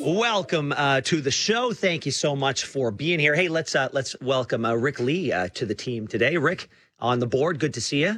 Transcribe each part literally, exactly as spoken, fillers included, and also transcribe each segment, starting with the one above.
Welcome uh, to the show. Thank you so much for being here. Hey, let's uh, let's welcome uh, Rick Lee uh, to the team today. Rick on the board. Good to see you.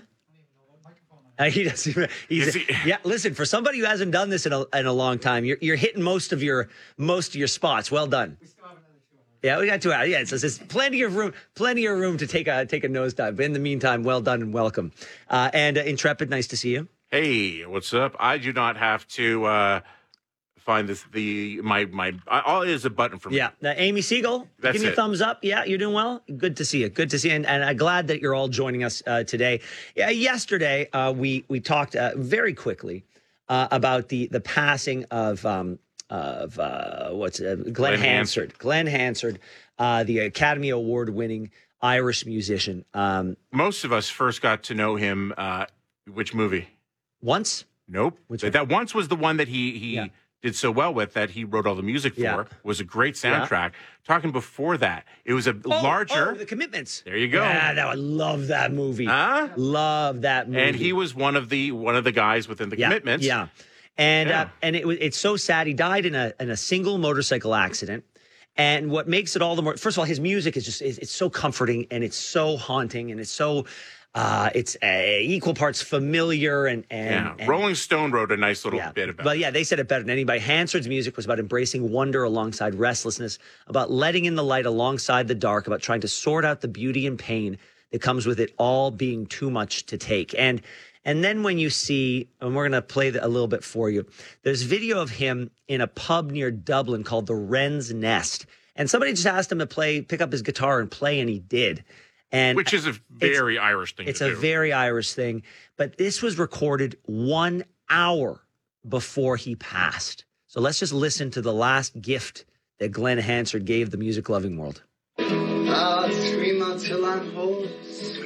Uh, he does. He's, he? Yeah, listen. For somebody who hasn't done this in a, in a long time, you're you're hitting most of your most of your spots. Well done. We still have another two. Yeah, we got two hours. Yeah, so there's plenty of room, plenty of room to take a take a nosedive. But in the meantime, well done and welcome. Uh, and uh, Intrepid, nice to see you. Hey, what's up? I do not have to uh, find this. The my my all it is a button for me. Yeah, uh, Amy Siegel, That's give me a it. thumbs up. Yeah, you're doing well. Good to see you. Good to see you, and, and I'm glad that you're all joining us uh, today. Yeah, yesterday uh, we we talked uh, very quickly uh, about the the passing of um, of uh, what's uh, Glenn, Glenn Hansard. Hansard. Glenn Hansard, uh, the Academy Award winning Irish musician. Um, Most of us first got to know him. Uh, which movie? once, Nope. Which that, one? that once was the one that he he Yeah. did so well with that he wrote all the music for. Yeah. Was a great soundtrack. Talking before that, it was a oh, larger. oh, The Commitments. There you go. Yeah, that, I love that movie. Huh? Love that movie. And he was one of the one of the guys within the yeah, Commitments. Yeah. And Yeah. Uh, and it was it's so sad. He died in a in a single motorcycle accident. And what makes it all the more, first of all, his music is just it's, it's so comforting and it's so haunting and it's so uh, it's uh, equal parts familiar and and, Yeah. and Rolling Stone wrote a nice little yeah. bit about. But it. yeah, they said it better than anybody. Hansard's music was about embracing wonder alongside restlessness, about letting in the light alongside the dark, about trying to sort out the beauty and pain that comes with it all being too much to take. And and then when you see, and we're going to play a little bit for you, there's video of him in a pub near Dublin called the Wren's Nest. And somebody just asked him to play, pick up his guitar and play, and he did. And Which is a very Irish thing it's to a do. very Irish thing. But this was recorded one hour before he passed. So let's just listen to the last gift that Glenn Hansard gave the music-loving world. Ah, three months till I'm home.